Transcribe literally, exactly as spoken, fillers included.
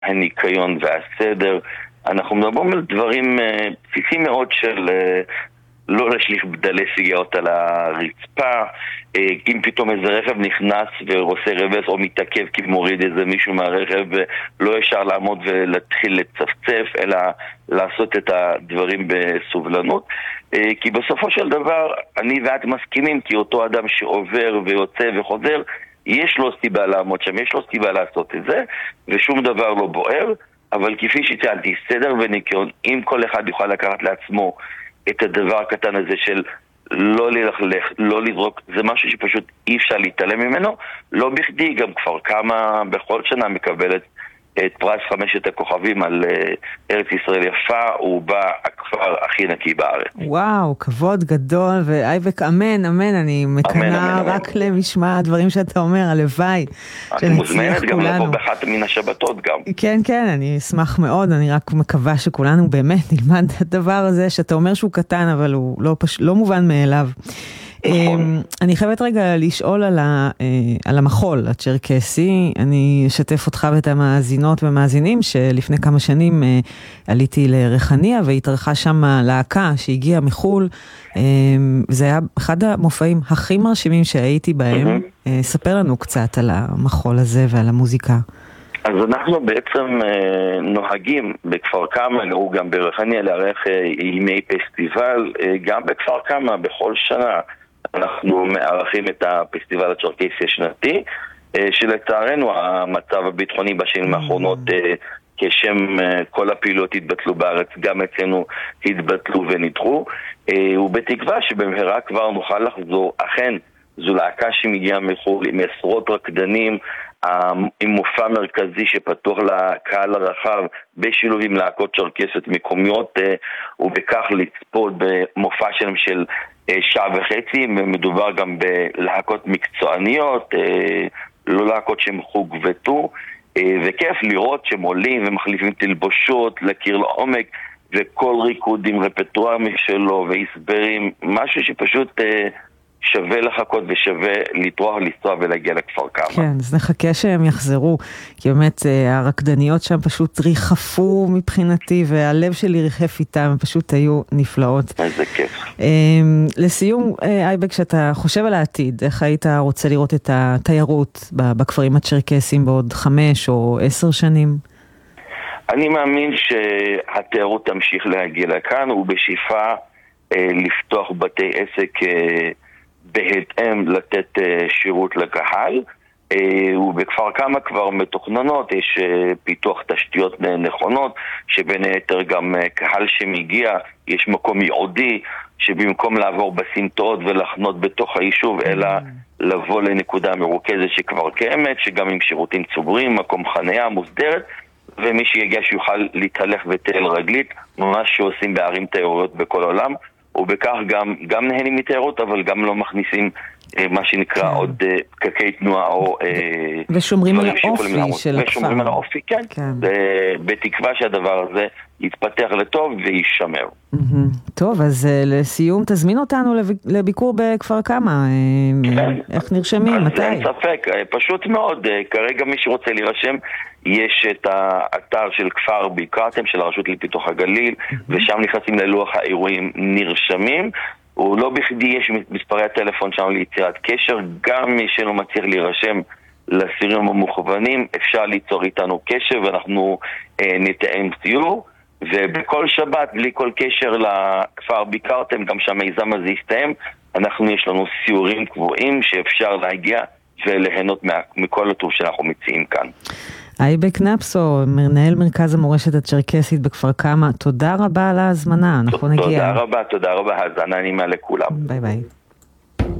הניקיון והסדר. אנחנו מדברים על דברים בסיסיים מאוד של לא להשליך בדלי סיגריות על הרצפה. אם פתאום איזה רכב נכנס ועושה רבס או מתעכב כי מוריד איזה מישהו מהרכב, לא ישר לעמוד ולהתחיל לצפצף, אלא לעשות את הדברים בסובלנות. כי בסופו של דבר אני ואת מסכימים, כי אותו אדם שעובר ויוצא וחוזר, יש לו סיבה לעמוד שם, יש לו סיבה לעשות את זה, ושום דבר לא בוער. אבל כפי שציינתי, סדר וניקיון, אם כל אחד יוכל לקחת לעצמו את הדבר הקטן הזה של לא ללכלך, לא לזרוק, זה משהו שפשוט אי אפשר להתעלם ממנו. לא בכדי גם כפר כמה בכל שנה מקבלת את פרס חמשת הכוכבים על ארץ ישראל יפה, הוא בא הכפר הכי נקי בארץ. וואו, כבוד גדול, ואייבק, אמן, אמן, אני מקנה רק למשמע הדברים שאתה אומר, הלוואי. את מוזמנת גם לבוא באחת מן השבתות גם. כן, כן, אני אשמח מאוד, אני רק מקווה שכולנו באמת נלמד את הדבר הזה, שאתה אומר שהוא קטן, אבל הוא לא, פש... לא מובן מאליו. נכון. אני חייבת רגע לשאול על, ה, על המחול הצ'רקסי. אני אשתף אותך ואת המאזינות ומאזינים שלפני כמה שנים עליתי לרחניה והתארחה שם להקה שהגיעה מחול. זה היה אחד המופעים הכי מרשימים שהייתי בהם. ספר לנו קצת על המחול הזה ועל המוזיקה. אז אנחנו בעצם נוהגים בכפר כמה, הוא גם ברחניה, לארח ימי פסטיבל, גם בכפר כמה בכל שנה. אנחנו מארחים את הפסטיבל הצ'רקסי השנתי, שלצערנו המצב הביטחוני בשנים האחרונות, כשם כל הפעילות התבטלו בארץ, גם אצלנו התבטלו ונדחו, ובתקווה שבמהרה כבר נוכל לחזור. אכן, זו להקה שמגיעה מחו"ל עם עשרות רקדנים, עם מופע מרכזי שפתוח לקהל הרחב בשילוב עם להקות צ'רקסיות מקומיות, ובכך לצפות במופע שלהם של שעה וחצי. מדובר גם בלהקות מקצועניות, לא להקות שהם חוג וטור, וכיף לראות שהם עולים ומחליפים תלבושות, להכיר לעומק, וכל ריקוד עם רפטואר משלו והסברים, משהו שפשוט שווה לחכות ושווה לטרוח, לנסוע ולהגיע לכפר כמה. כן, אז נחכה שהם יחזרו, כי באמת הרקדניות שם פשוט ריחפו מבחינתי, והלב שלי ריחף איתם, פשוט היו נפלאות. איזה כיף. לסיום, אייבק, שאתה חושב על העתיד, איך היית רוצה לראות את התיירות בכפרים הצ'רקסיים בעוד חמש או עשר שנים? אני מאמין שהתיירות תמשיך להגיע לכאן, ובשאיפה לפתוח בתי עסק בהתאם לתת שירות לקהל, ובכפר כמה כבר מתוכננות, יש פיתוח תשתיות נכונות, שבין היתר גם קהל שמגיע, יש מקום ייעודי, שבמקום לעבור בסמטאות ולחנות בתוך היישוב, אלא לבוא לנקודה מרוכזת שכבר קיימת, שגם עם שירותים צוברים, מקום חניה מוסדרת, ומי שיגיע שיוכל להתהלך וטייל רגלית, ממש שעושים בערים תיירויות בכל העולם, ובכך גם, גם נהנים מתיירות, אבל גם לא מכניסים אה, מה שנקרא כן. עוד אה, פקקי תנועה או... אה, ושומרים על האופי של הכפר. ושומרים על האופי, כן. כן. אה, בתקווה שהדבר הזה יתפתח לטוב וישמר. Mm-hmm. טוב, אז אה, לסיום תזמין אותנו לב... לביקור בכפר כמה. אה, כן. איך נרשמים? אז מתי? אין ספק, אה, פשוט מאוד. אה, כרגע מי שרוצה להירשם, יש את האתר של כפר ביקרתם של הרשות לפיתוח הגליל, mm-hmm. ושם נכנסים ללוח האירועים נרשמים, ולא בכדי יש מספרי הטלפון שם ליצירת קשר. גם מי שלא מצליח להירשם לסיורים המוכוונים, אפשר ליצור איתנו קשר, ואנחנו אה, נתאם סיור, ובכל שבת, בלי כל קשר לכפר ביקרתם, גם שהמיזם הזה יסתיים, אנחנו יש לנו סיורים קבועים שאפשר להגיע וליהנות מכל הטוב שאנחנו מציעים כאן. אייבק נפסו, מנהל מרכז המורשת הצ'רקסית בכפר כמה, תודה רבה על ההזמנה, אנחנו נגיע. תודה רבה, תודה רבה, האזנה נעימה לכולם. ביי ביי.